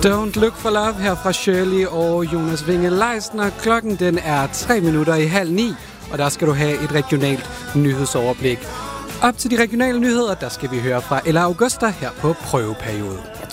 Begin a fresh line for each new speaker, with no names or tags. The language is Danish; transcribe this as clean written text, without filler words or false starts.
Don't Look for Love her fra Shirley og Jonas Winge Leisner. Klokken den er 8:03, og der skal du have et regionalt nyhedsoverblik. Op til de regionale nyheder, der skal vi høre fra Ella Augusta her på prøveperiode.
Jeg